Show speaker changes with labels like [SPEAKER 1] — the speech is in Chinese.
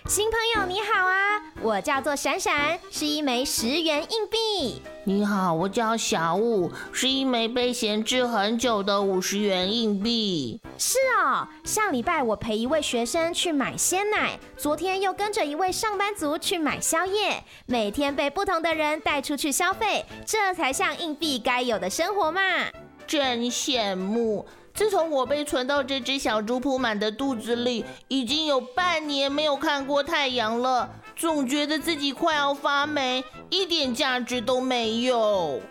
[SPEAKER 1] 新朋友你好啊，我叫做闪闪，是一枚10元硬币。
[SPEAKER 2] 你好，我叫小武，是一枚被闲置很久的50元硬币。
[SPEAKER 1] 是哦，上礼拜我陪一位学生去买鲜奶，昨天又跟着一位上班族去买宵夜，每天被不同的人带出去消费，这才像硬币该有的生活嘛。
[SPEAKER 2] 真羡慕。自从我被存到这只小猪铺满的肚子里，已经有半年没有看过太阳了，总觉得自己快要发霉，一点价值都没有。